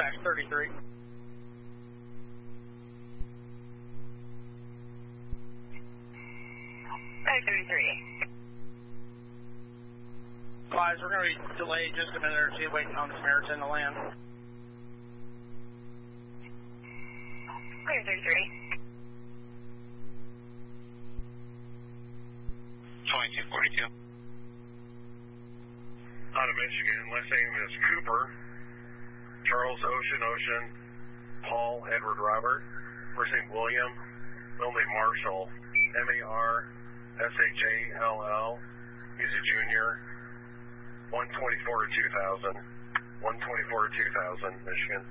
dispatch 33. 33. Guys, we're going to be delayed just a minute or two waiting on the Samaritan to land. 33. 2242. Out of Michigan, last name is Cooper, Charles Ocean, Paul Edward Robert, first name William, middle name Marshall, Marshall, he's a junior, 124-2000, 124-2000, Michigan.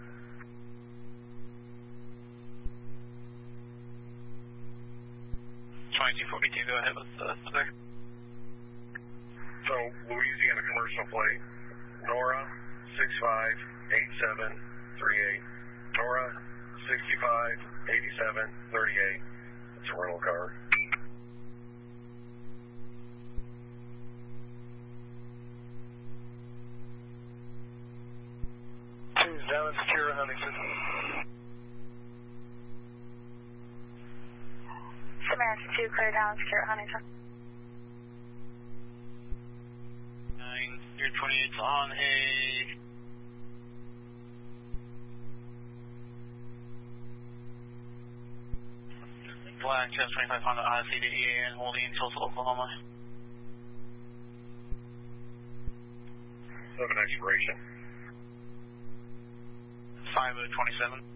Go ahead with the other. So, Louisiana commercial plate, Nora 658738. Nora 658738. It's a rental car. Dallas, Kira Huntington. Samaritan 2, clear down, secure Huntington. 928's on a black Chest 25 Honda Odyssey to EAN holding Tulsa, Oklahoma. 7 expiration. 5/27.